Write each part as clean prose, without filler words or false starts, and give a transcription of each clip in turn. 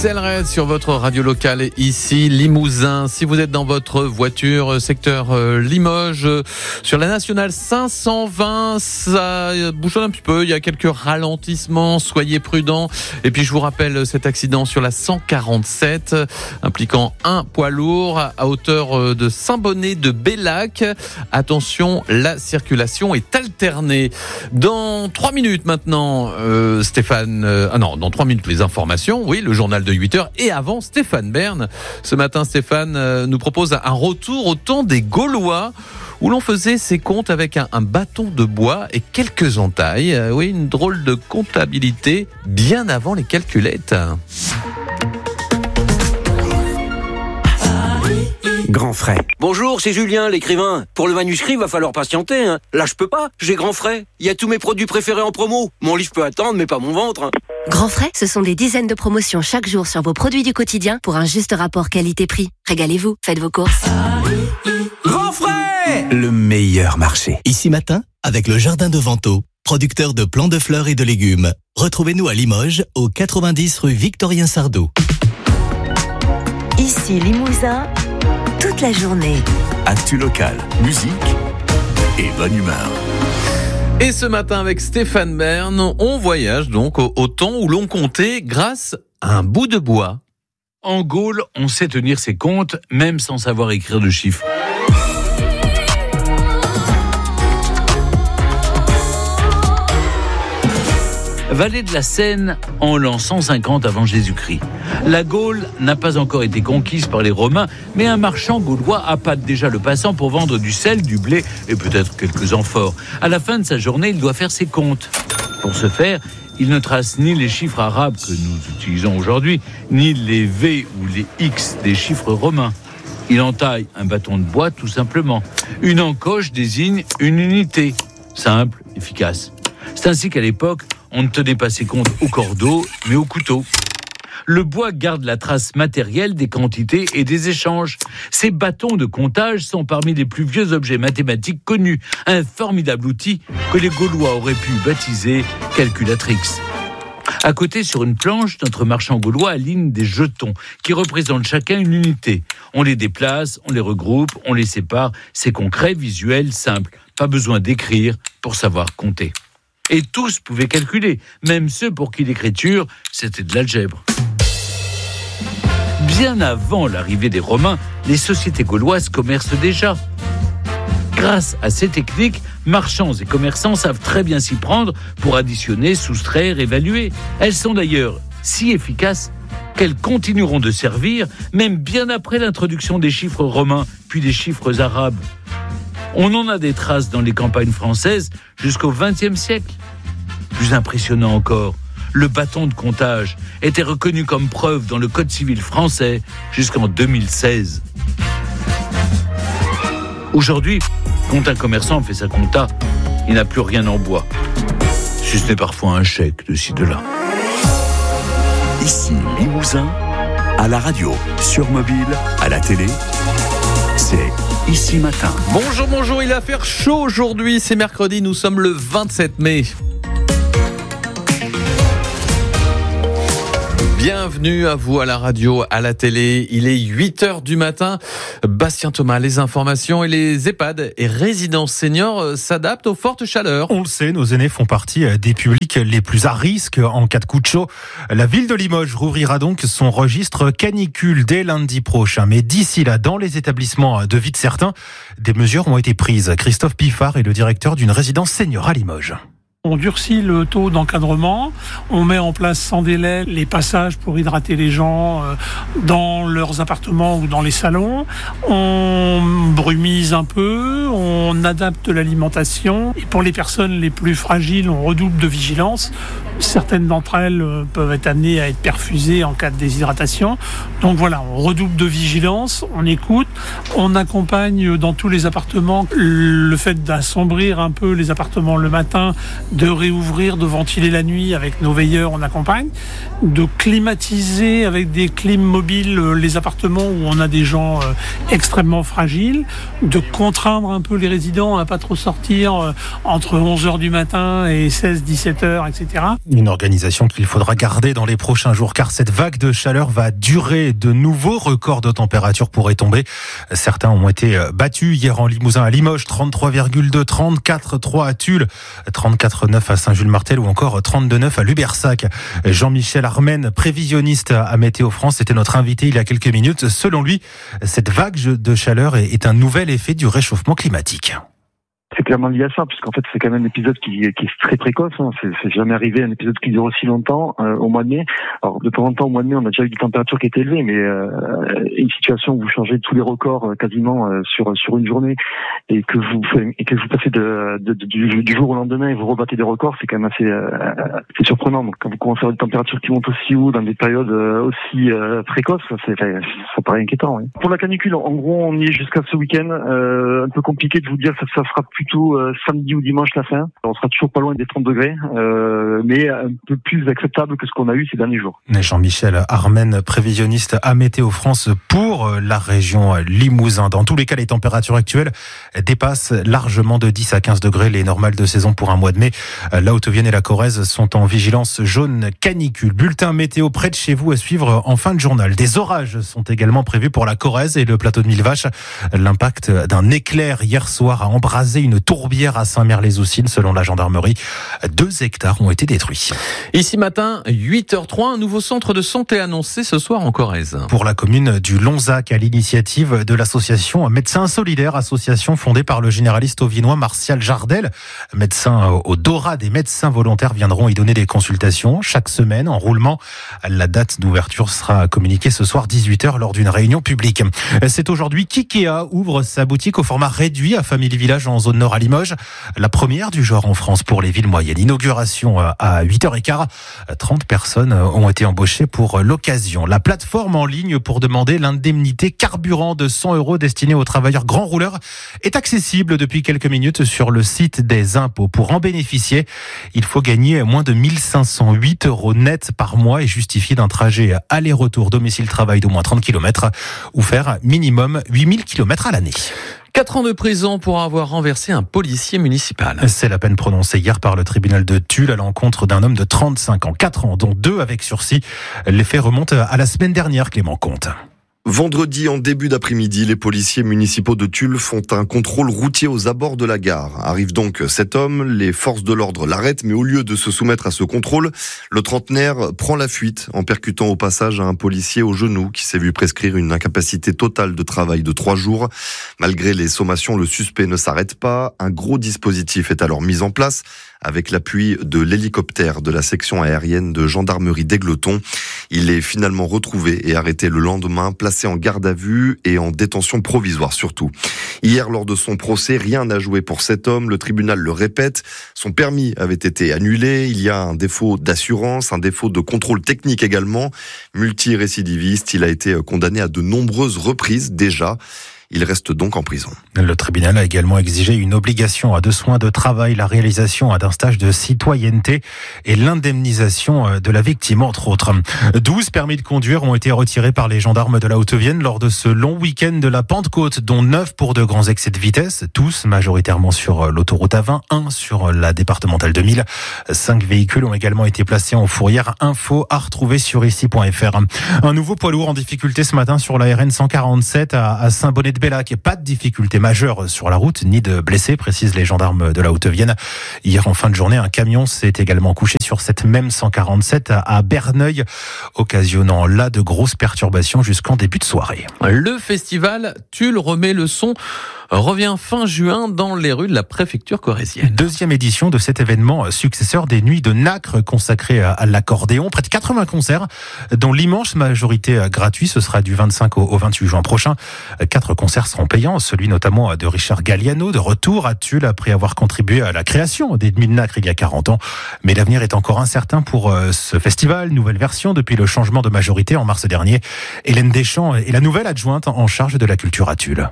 XL sur votre radio locale ici, Limousin. Si vous êtes dans votre voiture, secteur Limoges, sur la nationale 520, ça bouchonne un petit peu. Il y a quelques ralentissements, soyez prudents. Et puis je vous rappelle cet accident sur la 147, impliquant un poids lourd à hauteur de Saint-Bonnet de Bellac. Attention, la circulation est alternée. Dans 3 minutes maintenant, dans 3 minutes les informations, oui, le journal de 8h, et avant Stéphane Bern. Ce matin, Stéphane nous propose un retour au temps des Gaulois, où l'on faisait ses comptes avec un bâton de bois et quelques entailles. Oui, une drôle de comptabilité bien avant les calculettes. Grand frais. Bonjour, c'est Julien, l'écrivain. Pour le manuscrit, va falloir patienter. Là, je peux pas. J'ai Grand frais. Il y a tous mes produits préférés en promo. Mon livre peut attendre, mais pas mon ventre. Grand frais, ce sont des dizaines de promotions chaque jour sur vos produits du quotidien pour un juste rapport qualité-prix. Régalez-vous, faites vos courses. Grand frais, le meilleur marché. Ici matin, avec le Jardin de Vento, producteur de plants de fleurs et de légumes. Retrouvez-nous à Limoges, au 90 rue Victorien Sardou. Ici Limousin, toute la journée. Actu locale, musique et bonne humeur. Et ce matin avec Stéphane Bern, on voyage donc au temps où l'on comptait grâce à un bout de bois. En Gaule, on sait tenir ses comptes, même sans savoir écrire de chiffres. Vallée de la Seine en l'an 150 avant Jésus-Christ. La Gaule n'a pas encore été conquise par les Romains, mais un marchand gaulois appâte déjà le passant pour vendre du sel, du blé et peut-être quelques amphores. À la fin de sa journée, il doit faire ses comptes. Pour ce faire, il ne trace ni les chiffres arabes que nous utilisons aujourd'hui, ni les V ou les X des chiffres romains. Il entaille un bâton de bois tout simplement. Une encoche désigne une unité, simple, efficace. C'est ainsi qu'à l'époque, on ne tenait pas ses comptes au cordeau, mais au couteau. Le bois garde la trace matérielle des quantités et des échanges. Ces bâtons de comptage sont parmi les plus vieux objets mathématiques connus. Un formidable outil que les Gaulois auraient pu baptiser calculatrix. À côté, sur une planche, notre marchand gaulois aligne des jetons qui représentent chacun une unité. On les déplace, on les regroupe, on les sépare. C'est concret, visuel, simple. Pas besoin d'écrire pour savoir compter. Et tous pouvaient calculer, même ceux pour qui l'écriture, c'était de l'algèbre. Bien avant l'arrivée des Romains, les sociétés gauloises commercent déjà. Grâce à ces techniques, marchands et commerçants savent très bien s'y prendre pour additionner, soustraire, évaluer. Elles sont d'ailleurs si efficaces qu'elles continueront de servir, même bien après l'introduction des chiffres romains, puis des chiffres arabes. On en a des traces dans les campagnes françaises jusqu'au XXe siècle. Plus impressionnant encore, le bâton de comptage était reconnu comme preuve dans le Code civil français jusqu'en 2016. Aujourd'hui, quand un commerçant fait sa compta, il n'a plus rien en bois. Si ce n'est parfois un chèque de ci, de là. Ici Limousin, à la radio, sur mobile, à la télé, c'est Ici Matin. Bonjour, il va faire chaud aujourd'hui, c'est mercredi, nous sommes le 27 mai. Bienvenue à vous à la radio, à la télé. Il est 8h du matin. Bastien Thomas, les informations et les EHPAD et résidences seniors s'adaptent aux fortes chaleurs. On le sait, nos aînés font partie des publics les plus à risque en cas de coup de chaud. La ville de Limoges rouvrira donc son registre canicule dès lundi prochain. Mais d'ici là, dans les établissements de vie de certains, des mesures ont été prises. Christophe Piffard est le directeur d'une résidence senior à Limoges. On durcit le taux d'encadrement, on met en place sans délai les passages pour hydrater les gens dans leurs appartements ou dans les salons, on brumise un peu, on adapte l'alimentation et pour les personnes les plus fragiles, on redouble de vigilance. Certaines d'entre elles peuvent être amenées à être perfusées en cas de déshydratation. Donc voilà, on redouble de vigilance, on écoute, on accompagne dans tous les appartements le fait d'assombrir un peu les appartements le matin de réouvrir, de ventiler la nuit avec nos veilleurs en campagne, de climatiser avec des clims mobiles les appartements où on a des gens extrêmement fragiles, de contraindre un peu les résidents à pas trop sortir entre 11h du matin et 16-17h, etc. Une organisation qu'il faudra garder dans les prochains jours car cette vague de chaleur va durer. De nouveaux records de température pourraient tomber. Certains ont été battus hier en Limousin à Limoges, 33,2, 34,3 à Tulle, 34,9 à Saint-Jules-Martel ou encore 32,9 à Lubersac. Jean-Michel Armen, prévisionniste à Météo France, était notre invité il y a quelques minutes. Selon lui, cette vague de chaleur est un nouvel effet du réchauffement climatique. C'est clairement lié à ça, puisqu'en fait c'est quand même un épisode qui est très précoce. C'est jamais arrivé un épisode qui dure aussi longtemps au mois de mai. Alors de temps en temps au mois de mai on a déjà eu des températures qui étaient élevées, mais une situation où vous changez tous les records quasiment sur une journée et que vous passez du jour au lendemain et vous rebattez des records, c'est quand même assez surprenant. Donc quand vous commencez à avoir des températures qui montent aussi haut dans des périodes aussi précoces, ça paraît inquiétant. Oui. Pour la canicule, en gros on y est jusqu'à ce week-end. Un peu compliqué de vous dire ça sera plutôt samedi ou dimanche la fin. On sera toujours pas loin des 30 degrés, mais un peu plus acceptable que ce qu'on a eu ces derniers jours. Jean-Michel Armen, prévisionniste à Météo France pour la région Limousin. Dans tous les cas, les températures actuelles dépassent largement de 10 à 15 degrés les normales de saison pour un mois de mai. La Haute-Vienne et la Corrèze sont en vigilance jaune canicule. Bulletin météo près de chez vous à suivre en fin de journal. Des orages sont également prévus pour la Corrèze et le plateau de Millevaches. L'impact d'un éclair hier soir a embrasé une tourbière à Saint-Mère-les-Oussines. Selon la gendarmerie, 2 hectares ont été détruits. Ici matin, 8h03, un nouveau centre de santé annoncé ce soir en Corrèze. Pour la commune du Lonzac, à l'initiative de l'association Médecins Solidaires, association fondée par le généraliste ovinois Martial Jardel. Médecins au Dora, des médecins volontaires viendront y donner des consultations chaque semaine en roulement. La date d'ouverture sera communiquée ce soir 18h lors d'une réunion publique. C'est aujourd'hui qu'IKEA ouvre sa boutique au format réduit à Family Village en zone nord à Limoges. La première du genre en France pour les villes moyennes. Inauguration à 8h15. 30 personnes ont été embauchées pour l'occasion. La plateforme en ligne pour demander l'indemnité carburant de 100 € destinée aux travailleurs grands rouleurs est accessible depuis quelques minutes sur le site des impôts. Pour en bénéficier, il faut gagner moins de 1508 € net par mois et justifier d'un trajet aller-retour domicile-travail d'au moins 30 km ou faire minimum 8000 km à l'année. 4 ans de prison pour avoir renversé un policier municipal. C'est la peine prononcée hier par le tribunal de Tulle à l'encontre d'un homme de 35 ans. 4 ans, dont 2 avec sursis. Les faits remontent à la semaine dernière, Clément Comte. Vendredi, en début d'après-midi, les policiers municipaux de Tulle font un contrôle routier aux abords de la gare. Arrive donc cet homme, les forces de l'ordre l'arrêtent, mais au lieu de se soumettre à ce contrôle, le trentenaire prend la fuite en percutant au passage un policier au genou qui s'est vu prescrire une incapacité totale de travail de 3 jours. Malgré les sommations, le suspect ne s'arrête pas. Un gros dispositif est alors mis en place avec l'appui de l'hélicoptère de la section aérienne de gendarmerie d'Égletons. Il est finalement retrouvé et arrêté le lendemain, placé en garde à vue et en détention provisoire surtout. Hier, lors de son procès, rien n'a joué pour cet homme. Le tribunal le répète, son permis avait été annulé. Il y a un défaut d'assurance, un défaut de contrôle technique également. Multirécidiviste, il a été condamné à de nombreuses reprises déjà. Il reste donc en prison. Le tribunal a également exigé une obligation de soins de travail, la réalisation d'un stage de citoyenneté et l'indemnisation de la victime, entre autres. 12 permis de conduire ont été retirés par les gendarmes de la Haute-Vienne lors de ce long week-end de la Pentecôte, dont 9 pour de grands excès de vitesse, tous majoritairement sur l'autoroute A20, 1 sur la départementale 2000. 5 véhicules ont également été placés en fourrière. Info à retrouver sur ici.fr. Un nouveau poids lourd en difficulté ce matin sur la RN 147 à Saint-Bonnet-de-Bellac. Pas de difficulté majeure sur la route, ni de blessés, précisent les gendarmes de la Haute-Vienne. Hier, en fin de journée, un camion s'est également couché sur cette même 147 à Berneuil, occasionnant là de grosses perturbations jusqu'en début de soirée. Le festival Tulle remet le son revient fin juin dans les rues de la préfecture corrézienne. 2e édition de cet événement successeur des Nuits de Nacre consacrées à l'accordéon. Près de 80 concerts, dont l'immense majorité gratuit. Ce sera du 25 au 28 juin prochain. 4 concerts seront payants, celui notamment de Richard Galliano, de retour à Tulle après avoir contribué à la création des Nuits de Nacre il y a 40 ans. Mais l'avenir est encore incertain pour ce festival. Nouvelle version depuis le changement de majorité en mars dernier. Hélène Deschamps est la nouvelle adjointe en charge de la culture à Tulle.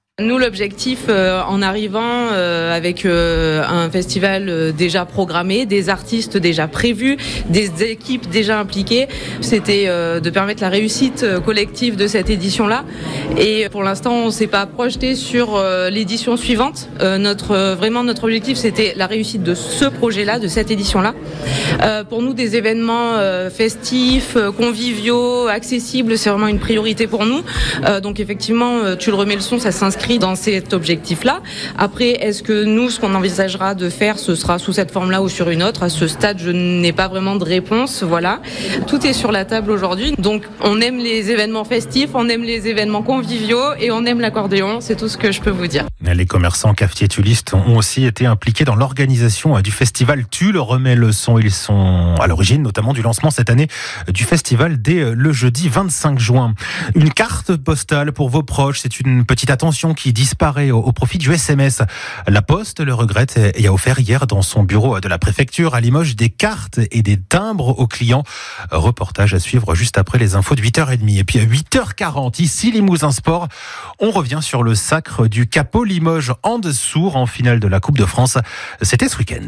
Nous, l'objectif en arrivant avec un festival déjà programmé, des artistes déjà prévus, des équipes déjà impliquées, c'était de permettre la réussite collective de cette édition-là. Et pour l'instant, on ne s'est pas projeté sur l'édition suivante. Notre objectif, c'était la réussite de ce projet-là, de cette édition-là. Pour nous, des événements festifs, conviviaux, accessibles, c'est vraiment une priorité pour nous. Donc effectivement, tu le remets le son, ça s'inscrit dans cet objectif-là. Après, est-ce que nous, ce qu'on envisagera de faire, ce sera sous cette forme-là ou sur une autre? À ce stade, je n'ai pas vraiment de réponse. Voilà. Tout est sur la table aujourd'hui. Donc, on aime les événements festifs, on aime les événements conviviaux et on aime l'accordéon. C'est tout ce que je peux vous dire. Les commerçants cafetiers tullistes ont aussi été impliqués dans l'organisation du festival Tulle remet le son. Ils sont à l'origine notamment du lancement cette année du festival dès le jeudi 25 juin. Une carte postale pour vos proches, c'est une petite attention qui disparaît au profit du SMS. La Poste le regrette et a offert hier dans son bureau de la préfecture à Limoges des cartes et des timbres aux clients. Reportage à suivre juste après les infos de 8h30. Et puis à 8h40, ici Limousin Sport, on revient sur le sacre du Capot Limoges Hand-Sourd en finale de la Coupe de France. C'était ce week-end.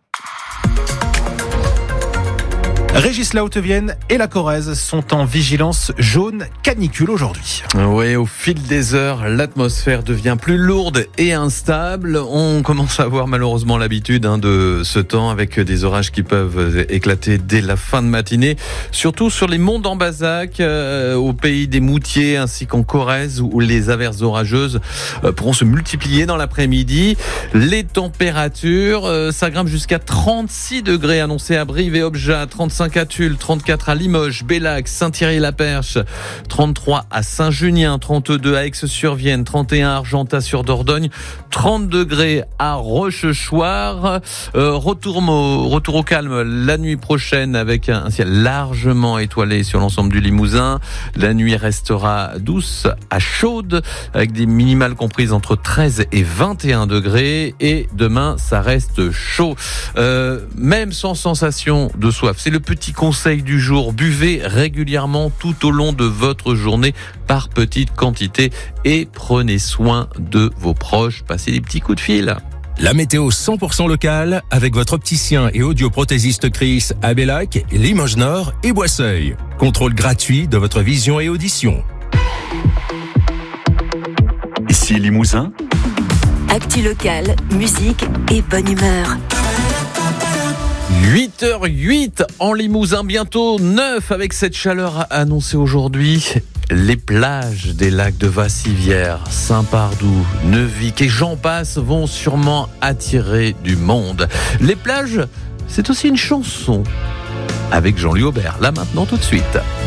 Régis Lahaute-Vienne et la Corrèze sont en vigilance jaune canicule aujourd'hui. Oui, au fil des heures, l'atmosphère devient plus lourde et instable. On commence à avoir malheureusement l'habitude de ce temps avec des orages qui peuvent éclater dès la fin de matinée, surtout sur les monts d'Ambazac, au pays des Moutiers ainsi qu'en Corrèze où les averses orageuses pourront se multiplier dans l'après-midi. Les températures, ça grimpe jusqu'à 36 degrés annoncés à Brive et Obja, 35 à Tulle, 34 à Limoges, Bellac, Saint-Thierry-la-Perche, 33 à Saint-Junien, 32 à Aix-sur-Vienne, 31 à Argentat-sur-Dordogne, 30 degrés à Rochechouart. Retour au calme la nuit prochaine avec un ciel largement étoilé sur l'ensemble du Limousin. La nuit restera douce à chaude avec des minimales comprises entre 13 et 21 degrés et demain ça reste chaud. Même sans sensation de soif. C'est le petit conseil du jour, buvez régulièrement tout au long de votre journée par petites quantités et prenez soin de vos proches, passez des petits coups de fil. La météo 100% locale avec votre opticien et audioprothésiste Chris à Bellac, Limoges Nord et Boisseuil. Contrôle gratuit de votre vision et audition. Ici Limousin. Actu locale, musique et bonne humeur. 8h08 en Limousin, bientôt 9 avec cette chaleur annoncée aujourd'hui. Les plages des lacs de Vassivière, Saint-Pardoux, Neuvic et j'en passe vont sûrement attirer du monde. Les plages, c'est aussi une chanson avec Jean-Louis Aubert. Là maintenant tout de suite.